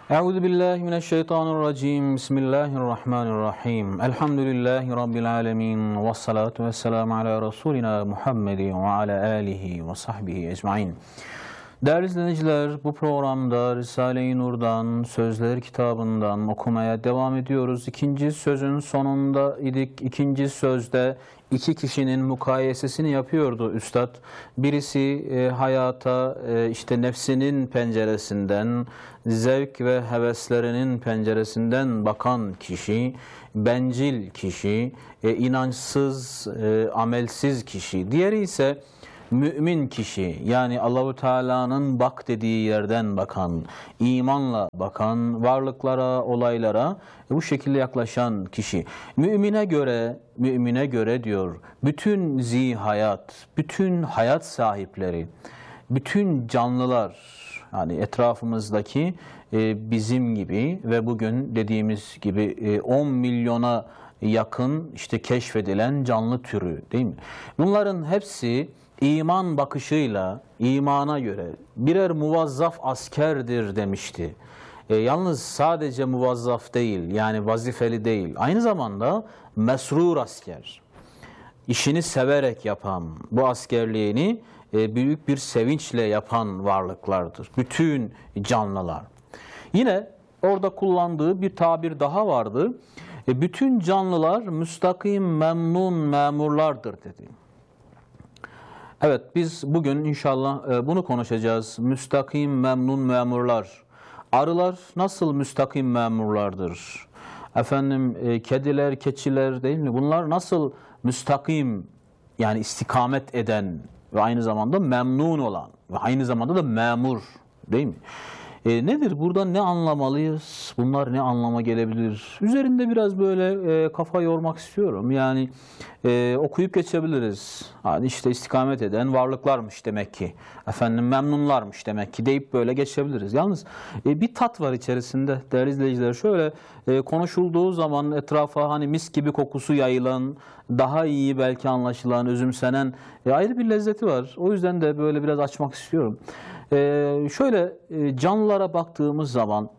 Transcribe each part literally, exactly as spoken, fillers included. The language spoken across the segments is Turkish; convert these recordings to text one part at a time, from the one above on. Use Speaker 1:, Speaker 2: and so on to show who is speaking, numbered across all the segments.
Speaker 1: Euzu billahi mineşşeytanirracim. Bismillahirrahmanirrahim. Elhamdülillahi rabbil alamin. Ves salatu vesselamu ala rasulina Muhammedin ve ala alihi ve sahbihi ecmaîn. Değerli izleyiciler, bu programda Risale-i Nur'dan, Sözler kitabından okumaya devam ediyoruz. İkinci sözün sonunda idik. İkinci sözde iki kişinin mukayesesini yapıyordu Üstad. Birisi e, hayata e, işte nefsinin penceresinden, zevk ve heveslerinin penceresinden bakan kişi, bencil kişi, e, inançsız, e, amelsiz kişi. Diğeri ise mümin kişi, yani Allahu Teala'nın bak dediği yerden bakan, imanla bakan, varlıklara, olaylara bu şekilde yaklaşan kişi. Mümine göre, mümine göre diyor, bütün zihayat, bütün hayat sahipleri, bütün canlılar, yani etrafımızdaki e, bizim gibi ve bugün dediğimiz gibi e, on milyona yakın işte keşfedilen canlı türü, değil mi? Bunların hepsi İman bakışıyla, imana göre birer muvazzaf askerdir demişti. E, yalnız sadece muvazzaf değil, yani vazifeli değil, aynı zamanda mesrur asker. İşini severek yapan, bu askerliğini e, büyük bir sevinçle yapan varlıklardır. Bütün canlılar. Yine orada kullandığı bir tabir daha vardı. E, bütün canlılar müstakim, memnun memurlardır dedi. Evet, biz bugün inşallah bunu konuşacağız. Müstakim, memnun memurlar. Arılar nasıl müstakim memurlardır? Efendim, kediler, keçiler değil mi? Bunlar nasıl müstakim, yani istikamet eden ve aynı zamanda memnun olan ve aynı zamanda da memur, değil mi? E, nedir? Buradan ne anlamalıyız? Bunlar ne anlama gelebilir? Üzerinde biraz böyle e, kafa yormak istiyorum. Yani e, okuyup geçebiliriz. Yani işte istikamet eden varlıklarmış demek ki. Efendim memnunlarmış demek ki deyip böyle geçebiliriz. Yalnız e, bir tat var içerisinde değerli izleyiciler. Şöyle e, konuşulduğu zaman etrafa hani mis gibi kokusu yayılan, daha iyi belki anlaşılan, özümsenen e, ayrı bir lezzeti var. O yüzden de böyle biraz açmak istiyorum. Ee, şöyle e, canlılara baktığımız zaman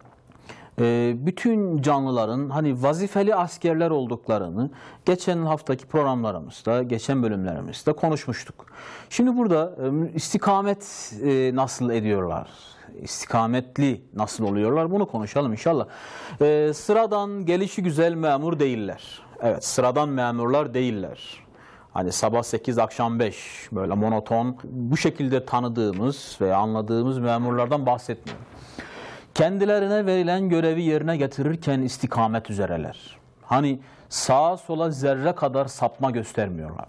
Speaker 1: e, bütün canlıların hani vazifeli askerler olduklarını geçen haftaki programlarımızda, geçen bölümlerimizde konuşmuştuk. Şimdi burada e, istikamet e, nasıl ediyorlar? İstikametli nasıl oluyorlar? Bunu konuşalım inşallah. E, sıradan gelişi güzel memur değiller. Evet, sıradan memurlar değiller. Hani sabah sekiz, akşam beş böyle monoton, bu şekilde tanıdığımız ve anladığımız memurlardan bahsetmiyorum. Kendilerine verilen görevi yerine getirirken istikamet üzereler. Hani sağa sola zerre kadar sapma göstermiyorlar.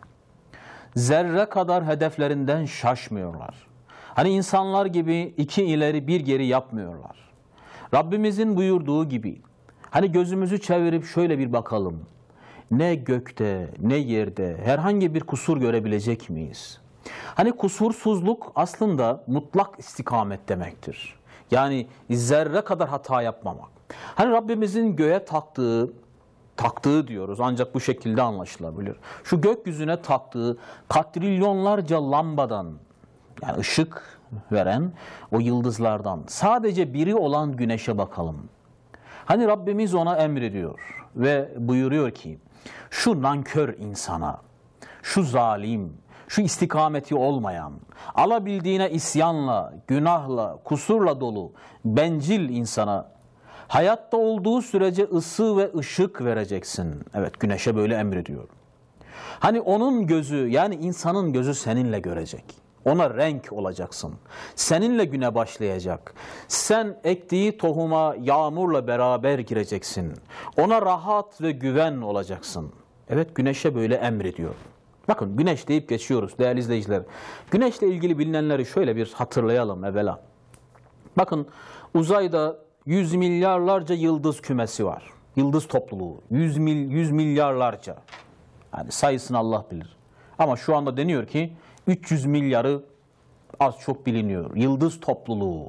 Speaker 1: Zerre kadar hedeflerinden şaşmıyorlar. Hani insanlar gibi iki ileri bir geri yapmıyorlar. Rabbimizin buyurduğu gibi, hani gözümüzü çevirip şöyle bir bakalım. Ne gökte, ne yerde herhangi bir kusur görebilecek miyiz? Hani kusursuzluk aslında mutlak istikamet demektir. Yani zerre kadar hata yapmamak. Hani Rabbimizin göğe taktığı, taktığı diyoruz ancak bu şekilde anlaşılabilir. Şu gökyüzüne taktığı katrilyonlarca lambadan, yani ışık veren o yıldızlardan sadece biri olan güneşe bakalım. Hani Rabbimiz ona emrediyor ve buyuruyor ki, şu nankör insana, şu zalim, şu istikameti olmayan, alabildiğine isyanla, günahla, kusurla dolu, bencil insana hayatta olduğu sürece ısı ve ışık vereceksin. Evet, güneşe böyle emrediyor. Hani onun gözü, yani insanın gözü seninle görecek. Ona renk olacaksın. Seninle güne başlayacak. Sen ektiği tohuma yağmurla beraber gireceksin. Ona rahat ve güven olacaksın. Evet, güneşe böyle emrediyor. Bakın, güneş deyip geçiyoruz değerli izleyiciler. Güneşle ilgili bilinenleri şöyle bir hatırlayalım evvela. Bakın, uzayda yüz milyarlarca yıldız kümesi var. Yıldız topluluğu. Yüz, mil, yüz milyarlarca. Yani sayısını Allah bilir. Ama şu anda deniyor ki üç yüz milyarı az çok biliniyor. Yıldız topluluğu.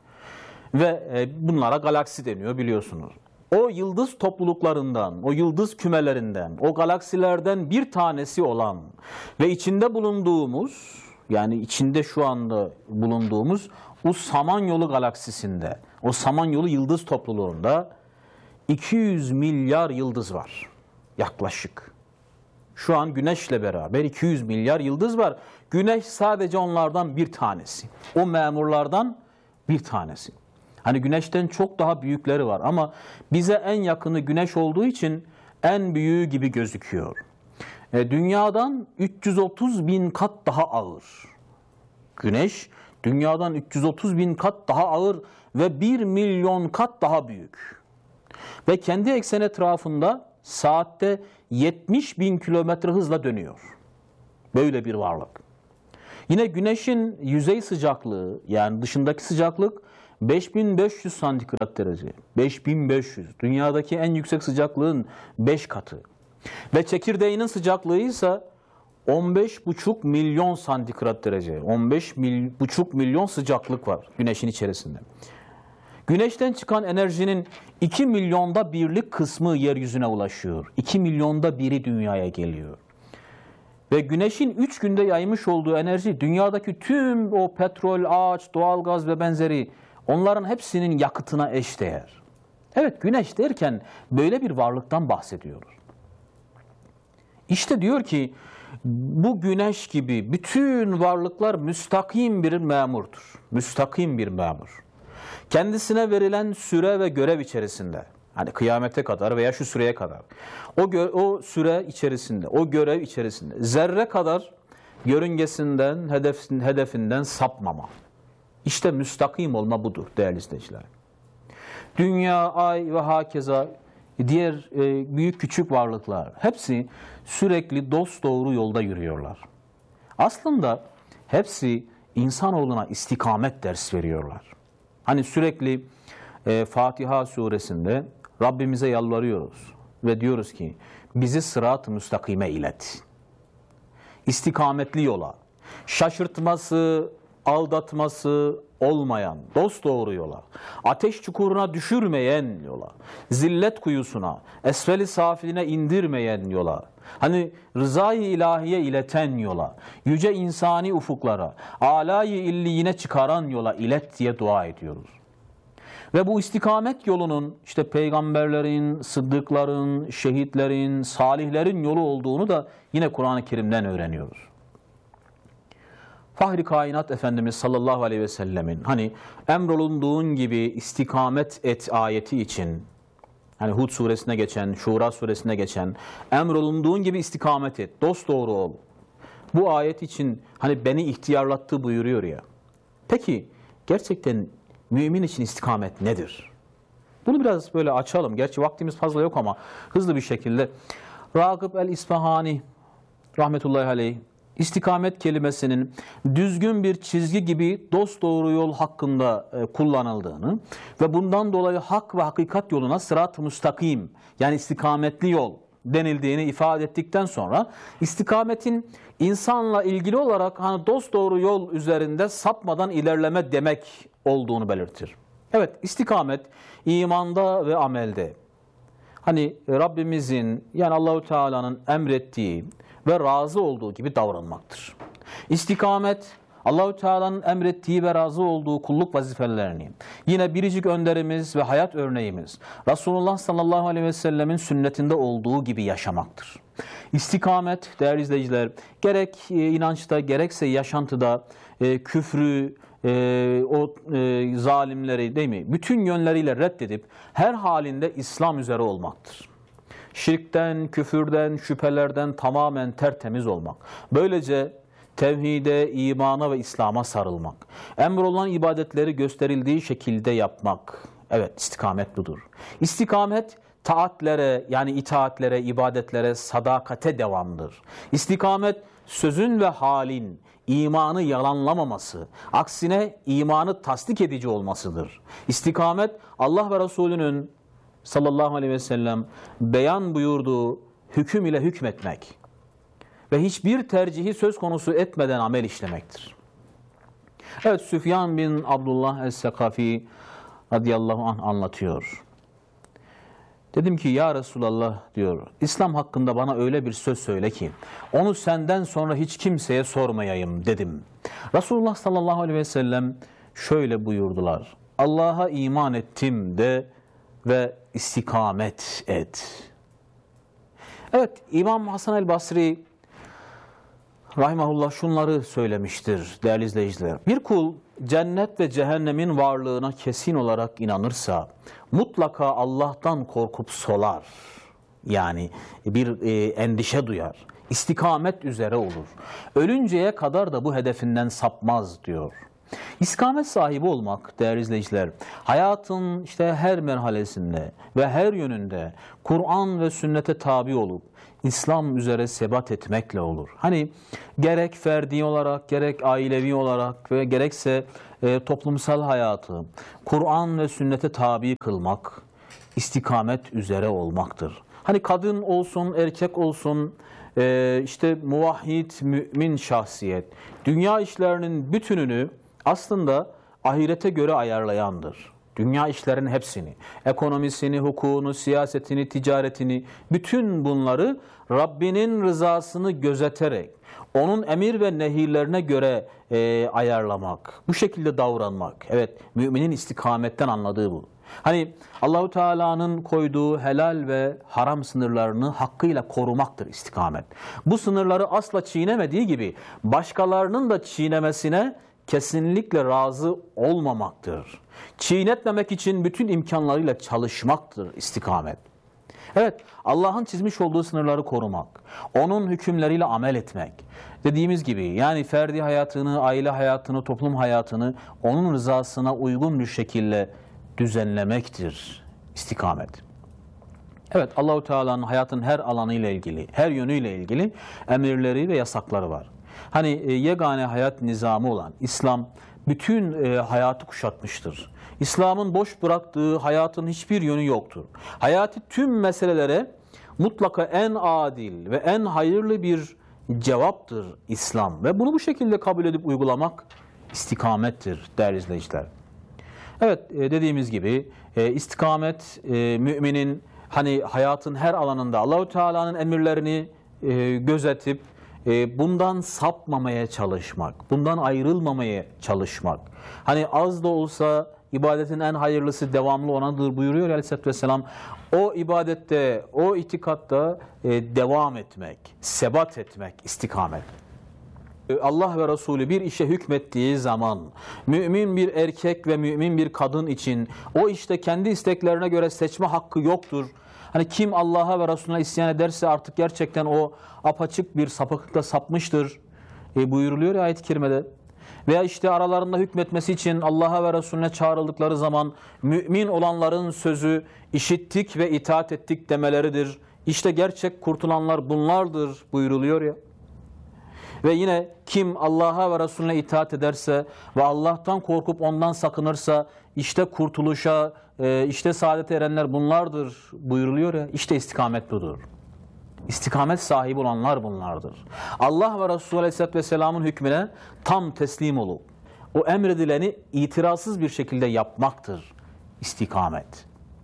Speaker 1: Ve e, bunlara galaksi deniyor biliyorsunuz. O yıldız topluluklarından, o yıldız kümelerinden, o galaksilerden bir tanesi olan ve içinde bulunduğumuz, yani içinde şu anda bulunduğumuz o Samanyolu galaksisinde, o Samanyolu yıldız topluluğunda iki yüz milyar yıldız var yaklaşık. Şu an Güneş'le beraber iki yüz milyar yıldız var. Güneş sadece onlardan bir tanesi. O memurlardan bir tanesi. Hani Güneş'ten çok daha büyükleri var ama bize en yakını Güneş olduğu için en büyüğü gibi gözüküyor. E, dünyadan üç yüz otuz bin kat daha ağır. Güneş dünyadan üç yüz otuz bin kat daha ağır ve bir milyon kat daha büyük. Ve kendi ekseni etrafında saatte yetmiş bin kilometre hızla dönüyor. Böyle bir varlık. Yine Güneş'in yüzey sıcaklığı, yani dışındaki sıcaklık beş bin beş yüz santigrat derece. beş bin beş yüz. Dünyadaki en yüksek sıcaklığın beş katı. Ve çekirdeğinin sıcaklığı ise on beş buçuk milyon santigrat derece. on beş buçuk milyon sıcaklık var Güneş'in içerisinde. Güneşten çıkan enerjinin iki milyonda birlik kısmı yeryüzüne ulaşıyor. iki milyonda biri dünyaya geliyor. Ve Güneş'in üç günde yaymış olduğu enerji dünyadaki tüm o petrol, ağaç, doğalgaz ve benzeri onların hepsinin yakıtına eşdeğer. Evet, Güneş derken böyle bir varlıktan bahsediyoruz. İşte diyor ki bu Güneş gibi bütün varlıklar müstakim bir memurdur. Müstakim bir memur. Kendisine verilen süre ve görev içerisinde, hani kıyamete kadar veya şu süreye kadar, o, o süre içerisinde, o görev içerisinde zerre kadar yörüngesinden, hedef, hedefinden sapmama. İşte müstakim olma budur değerli izleyiciler. Dünya, ay ve hakeza diğer e, büyük küçük varlıklar hepsi sürekli dosdoğru yolda yürüyorlar. Aslında hepsi insanoğluna istikamet ders veriyorlar. Hani sürekli e, Fatiha suresinde Rabbimize yalvarıyoruz ve diyoruz ki bizi sırat-ı müstakime ilet. İstikametli yola, şaşırtması, aldatması olmayan dosdoğru yola, ateş çukuruna düşürmeyen yola, zillet kuyusuna, esfel-i safiline indirmeyen yola, hani rızayı ilahiye ileten yola, yüce insani ufuklara, âlâ-i illiyine çıkaran yola ilet diye dua ediyoruz. Ve bu istikamet yolunun işte peygamberlerin, sıddıkların, şehitlerin, salihlerin yolu olduğunu da yine Kur'an-ı Kerim'den öğreniyoruz. Fahri kainat Efendimiz sallallahu aleyhi ve sellemin hani emrolunduğun gibi istikamet et ayeti için, hani Hud suresine geçen, Şura suresine geçen, emrolunduğun gibi istikamet et, dosdoğru ol. Bu ayet için hani beni ihtiyarlattı buyuruyor ya. Peki gerçekten mümin için istikamet nedir? Bunu biraz böyle açalım. Gerçi vaktimiz fazla yok ama hızlı bir şekilde. Ragıp el-İsfahani rahmetullahi aleyh İstikamet kelimesinin düzgün bir çizgi gibi dosdoğru yol hakkında e, kullanıldığını ve bundan dolayı hak ve hakikat yoluna sırat-ı müstakim yani istikametli yol denildiğini ifade ettikten sonra istikametin insanla ilgili olarak hani dosdoğru yol üzerinde sapmadan ilerleme demek olduğunu belirtir. Evet, istikamet imanda ve amelde hani Rabbimizin yani Allahu Teala'nın emrettiği ve razı olduğu gibi davranmaktır. İstikamet, Allahu Teala'nın emrettiği ve razı olduğu kulluk vazifelerini, yine biricik önderimiz ve hayat örneğimiz Resulullah sallallahu aleyhi ve sellemin sünnetinde olduğu gibi yaşamaktır. İstikamet, değerli izleyiciler, gerek inançta gerekse yaşantıda e, küfrü, e, o e, zalimleri değil mi, bütün yönleriyle reddedip her halinde İslam üzere olmaktır. Şirkten, küfürden, şüphelerden tamamen tertemiz olmak. Böylece tevhide, imana ve İslam'a sarılmak. Emrolunan ibadetleri gösterildiği şekilde yapmak. Evet, istikamet budur. İstikamet taatlere yani itaatlere, ibadetlere, sadakate devamdır. İstikamet sözün ve halin imanı yalanlamaması, aksine imanı tasdik edici olmasıdır. İstikamet Allah ve Resulünün sallallahu aleyhi ve sellem beyan buyurduğu hüküm ile hükmetmek ve hiçbir tercihi söz konusu etmeden amel işlemektir. Evet, Süfyan bin Abdullah es-Sekafi radıyallahu anh anlatıyor. Dedim ki ya Resulallah diyor, İslam hakkında bana öyle bir söz söyle ki onu senden sonra hiç kimseye sormayayım dedim. Resulullah sallallahu aleyhi ve sellem şöyle buyurdular. Allah'a iman ettim de ve istikamet et. Evet, İmam Hasan el-Basri rahimahullah şunları söylemiştir değerli izleyiciler. Bir kul cennet ve cehennemin varlığına kesin olarak inanırsa mutlaka Allah'tan korkup solar. Yani bir e, endişe duyar. İstikamet üzere olur. Ölünceye kadar da bu hedefinden sapmaz diyor. İstikamet sahibi olmak değerli izleyiciler, hayatın işte her merhalesinde ve her yönünde Kur'an ve sünnete tabi olup İslam üzere sebat etmekle olur. Hani gerek ferdi olarak, gerek ailevi olarak ve gerekse e, toplumsal hayatı Kur'an ve sünnete tabi kılmak, istikamet üzere olmaktır. Hani kadın olsun, erkek olsun, e, işte muvahhid, mümin şahsiyet, dünya işlerinin bütününü aslında ahirete göre ayarlayandır. Dünya işlerinin hepsini, ekonomisini, hukukunu, siyasetini, ticaretini, bütün bunları Rabbinin rızasını gözeterek, onun emir ve nehirlerine göre e, ayarlamak, bu şekilde davranmak. Evet, müminin istikametten anladığı bu. Hani Allahu Teala'nın koyduğu helal ve haram sınırlarını hakkıyla korumaktır istikamet. Bu sınırları asla çiğnemediği gibi başkalarının da çiğnemesine kesinlikle razı olmamaktır. Çiğnetmemek için bütün imkanlarıyla çalışmaktır istikamet. Evet, Allah'ın çizmiş olduğu sınırları korumak, onun hükümleriyle amel etmek. Dediğimiz gibi yani ferdi hayatını, aile hayatını, toplum hayatını onun rızasına uygun bir şekilde düzenlemektir istikamet. Evet, Allahu Teala'nın hayatın her alanıyla ilgili, her yönüyle ilgili emirleri ve yasakları var. Hani e, yegane hayat nizamı olan İslam bütün e, hayatı kuşatmıştır. İslam'ın boş bıraktığı hayatın hiçbir yönü yoktur. Hayati tüm meselelere mutlaka en adil ve en hayırlı bir cevaptır İslam. Ve bunu bu şekilde kabul edip uygulamak istikamettir değerli izleyiciler. Evet, e, dediğimiz gibi e, istikamet e, müminin hani hayatın her alanında Allahu Teala'nın emirlerini e, gözetip e, bundan sapmamaya çalışmak, bundan ayrılmamaya çalışmak. Hani az da olsa ibadetin en hayırlısı devamlı olanıdır buyuruyor Aleyhisselatü Vesselam. O ibadette, o itikatta e, devam etmek, sebat etmek, istikamet. Allah ve Resulü bir işe hükmettiği zaman mümin bir erkek ve mümin bir kadın için o işte kendi isteklerine göre seçme hakkı yoktur. Hani kim Allah'a ve Resulüne isyan ederse artık gerçekten o apaçık bir sapıklıkta sapmıştır e, buyuruluyor ya ayet-i kerimede. Veya işte aralarında hükmetmesi için Allah'a ve Resulüne çağrıldıkları zaman mümin olanların sözü işittik ve itaat ettik demeleridir. İşte gerçek kurtulanlar bunlardır buyuruluyor ya. Ve yine kim Allah'a ve Resulüne itaat ederse ve Allah'tan korkup ondan sakınırsa işte kurtuluşa, işte saadete erenler bunlardır buyuruluyor ya. İşte istikamet budur. İstikamet sahibi olanlar bunlardır. Allah ve Resulü Aleyhisselatü Vesselam'ın hükmüne tam teslim olup o emredileni itirazsız bir şekilde yapmaktır istikamet.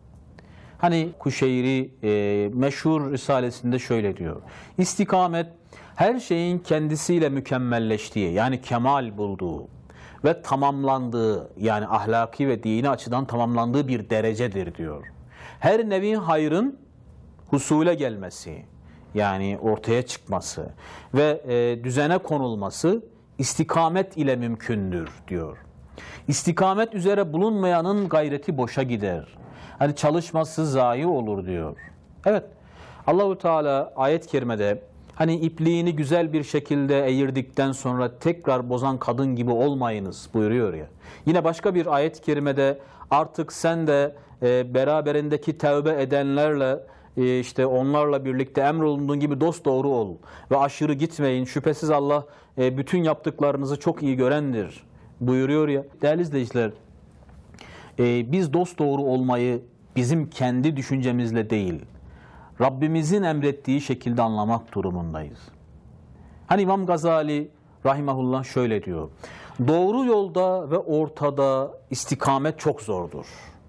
Speaker 1: Hani Kuşeyri e, meşhur risalesinde şöyle diyor. İstikamet her şeyin kendisiyle mükemmelleştiği yani kemal bulduğu ve tamamlandığı yani ahlaki ve dini açıdan tamamlandığı bir derecedir diyor. Her nevi hayrın husule gelmesi yani ortaya çıkması ve e, düzene konulması istikamet ile mümkündür diyor. İstikamet üzere bulunmayanın gayreti boşa gider. Hani çalışması zayi olur diyor. Evet, Allahu Teala ayet-i kerimede hani ipliğini güzel bir şekilde eğirdikten sonra tekrar bozan kadın gibi olmayınız buyuruyor ya. Yine başka bir ayet-i kerimede artık sen de e, beraberindeki tevbe edenlerle e, işte onlarla birlikte emrolunduğun gibi dosdoğru ol ve aşırı gitmeyin. Şüphesiz Allah e, bütün yaptıklarınızı çok iyi görendir buyuruyor ya. Değerli izleyiciler, e, biz dosdoğru olmayı bizim kendi düşüncemizle değil, Rabbimizin emrettiği şekilde anlamak durumundayız. Hani İmam Gazali rahimahullah şöyle diyor. Doğru yolda ve ortada istikamet çok zordur.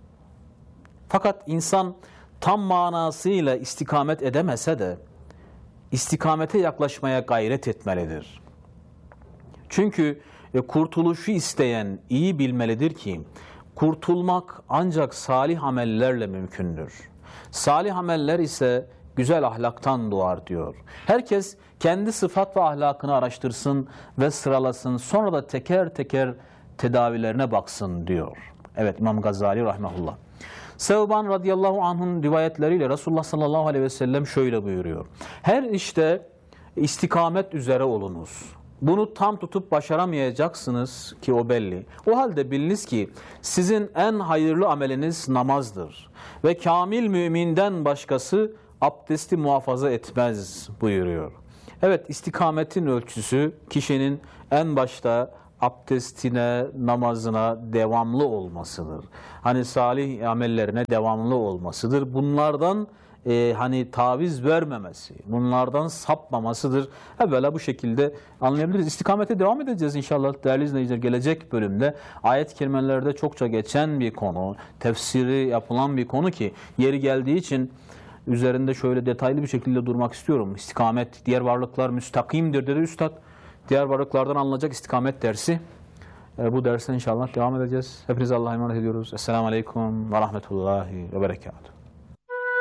Speaker 1: Fakat insan tam manasıyla istikamet edemese de istikamete yaklaşmaya gayret etmelidir. Çünkü kurtuluşu isteyen iyi bilmelidir ki Kurtulmak ancak salih amellerle mümkündür. Salih ameller ise güzel ahlaktan doğar diyor. Herkes kendi sıfat ve ahlakını araştırsın ve sıralasın. Sonra da teker teker tedavilerine baksın diyor. Evet, İmam Gazali rahmetullah. Sevban radıyallahu anh'ın rivayetleriyle Resulullah sallallahu aleyhi ve sellem şöyle buyuruyor. Her işte istikamet üzere olunuz. Bunu tam tutup başaramayacaksınız ki o belli. O halde biliniz ki sizin en hayırlı ameliniz namazdır. Ve kamil müminden başkası abdesti muhafaza etmez buyuruyor. Evet, istikametin ölçüsü kişinin en başta abdestine, namazına devamlı olmasıdır. Hani salih amellerine devamlı olmasıdır. Bunlardan e, hani taviz vermemesi, bunlardan sapmamasıdır. Evvela bu şekilde anlayabiliriz. İstikamete devam edeceğiz inşallah değerli izleyiciler. Gelecek bölümde ayet-i kerimelerde çokça geçen bir konu, tefsiri yapılan bir konu ki yeri geldiği için üzerinde şöyle detaylı bir şekilde durmak istiyorum. İstikamet, diğer varlıklar müstakimdir dedi Üstad. Diğer varlıklardan alınacak istikamet dersi. E, bu derse inşallah devam edeceğiz. Hepinize Allah'a emanet ediyoruz. Esselamu Aleyküm ve Rahmetullahi ve Berekatuhu.